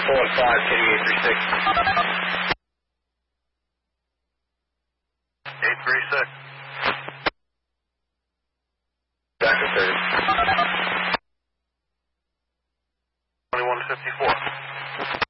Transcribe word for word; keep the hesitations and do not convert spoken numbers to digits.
four one five, K D eight three six. eight three six. Back to third. twenty-one fifty-four.